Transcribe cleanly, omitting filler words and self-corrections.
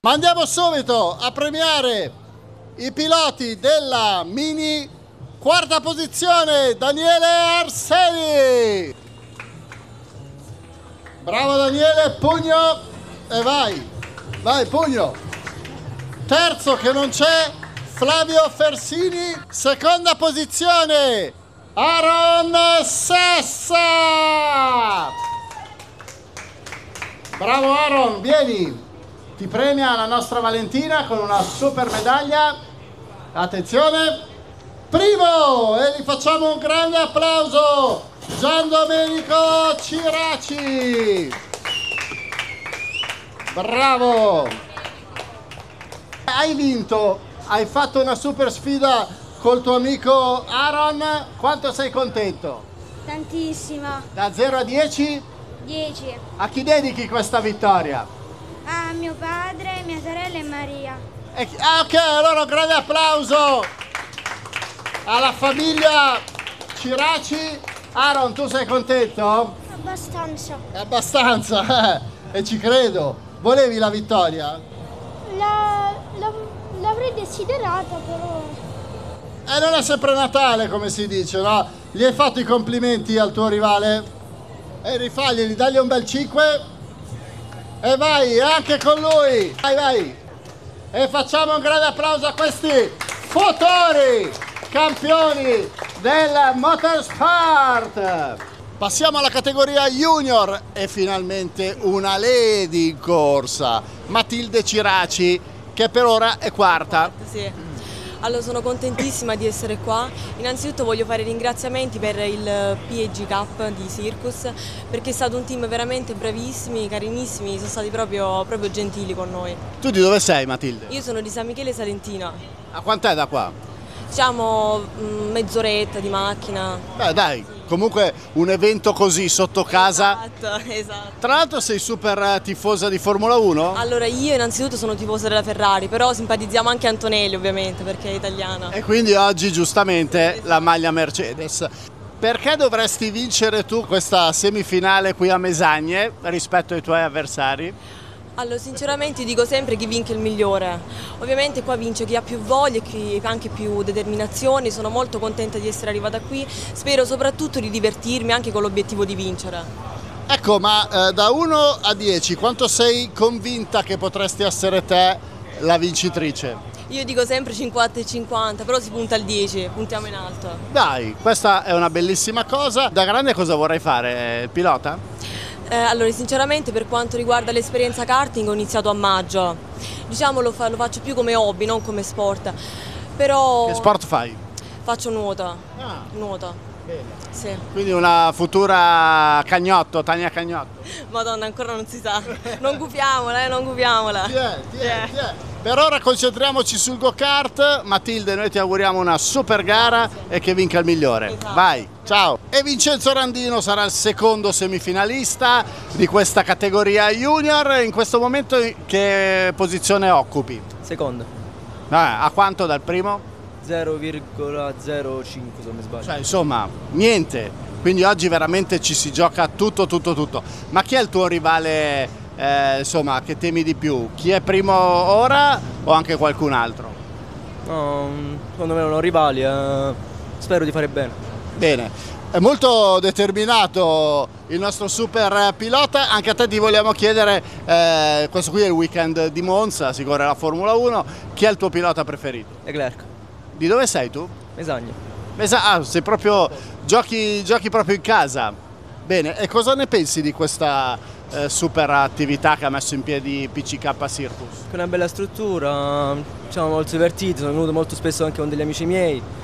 Ma andiamo subito a premiare i piloti della Mini. Quarta posizione, Daniele Arseni. Bravo Daniele, pugno e vai. Vai, pugno. Terzo che non c'è, Flavio Fersini. Seconda posizione, Aaron Sessa. Bravo Aaron, vieni. Ti premia la nostra Valentina con una super medaglia. Attenzione. Primo, e gli facciamo un grande applauso, Gian Domenico Ciraci. Bravo. Hai vinto, hai fatto una super sfida col tuo amico Aaron. Quanto sei contento? Tantissimo. Da 0 a 10? 10. A chi dedichi questa vittoria? A mio padre, mia sorella e Maria. Ok, allora un grande applauso alla famiglia Ciraci. Aaron, tu sei contento? Abbastanza. Abbastanza, e ci credo. Volevi la vittoria? L'avrei desiderata, però. E non è sempre Natale, come si dice, no? Gli hai fatto i complimenti al tuo rivale? E rifaglieli, dagli un bel 5. E vai, anche con lui. Vai, vai. E facciamo un grande applauso a questi futori campioni del motorsport. Passiamo alla categoria junior e finalmente una lady in corsa, Matilde Ciraci, che per ora è quarta. Sì. Allora sono contentissima di essere qua. Innanzitutto voglio fare ringraziamenti per il PEG Cup di Circus, perché è stato un team veramente bravissimi, carinissimi, sono stati proprio gentili con noi. Tu di dove sei, Matilde? Io sono di San Michele Salentina. A quant'è da qua? Diciamo mezz'oretta di macchina. Beh dai, comunque un evento così sotto casa. Esatto. Tra l'altro sei super tifosa di Formula 1? Allora io innanzitutto sono tifosa della Ferrari, però simpatizziamo anche Antonelli ovviamente perché è italiana. E quindi oggi giustamente la maglia Mercedes. Perché dovresti vincere tu questa semifinale qui a Mesagne rispetto ai tuoi avversari? Allora sinceramente dico sempre chi vince il migliore, ovviamente qua vince chi ha più voglia e chi ha anche più determinazione, sono molto contenta di essere arrivata qui, spero soprattutto di divertirmi anche con l'obiettivo di vincere. Ecco, ma da 1 a 10 quanto sei convinta che potresti essere te la vincitrice? Io dico sempre 50 e 50, però si punta al 10, puntiamo in alto. Dai, questa è una bellissima cosa. Da grande cosa vorrai fare? Il pilota? Allora sinceramente per quanto riguarda l'esperienza karting ho iniziato a maggio, diciamo lo faccio più come hobby, non come sport, però... Che sport fai? Faccio nuoto, Ah, nuoto, bene. sì. Quindi una futura Cagnotto, Tania Cagnotto. Madonna ancora non si sa, non gufiamola, non gufiamola. Ti è. Per ora concentriamoci sul go-kart. Matilde, noi ti auguriamo una super gara e che vinca il migliore. Esatto. Vai, ciao! E Vincenzo Randino sarà il secondo semifinalista di questa categoria junior. In questo momento che posizione occupi? Secondo. A quanto dal primo? 0,05 se non mi sbaglio. Cioè, insomma, niente. Quindi oggi veramente ci si gioca tutto. Ma chi è il tuo rivale? Insomma, che temi di più? Chi è primo ora o anche qualcun altro? No, secondo me non ho rivali, spero di fare bene. Bene, è molto determinato il nostro super pilota. Anche a te ti vogliamo chiedere, questo qui è il weekend di Monza, si corre la Formula 1, chi è il tuo pilota preferito? Leclerc, Di dove sei tu? Mesagna. Sei proprio, giochi proprio in casa. Bene, e cosa ne pensi di questa super attività che ha messo in piedi PCK Circus? Con una bella struttura, ci siamo molto divertiti, sono venuto molto spesso anche con degli amici miei.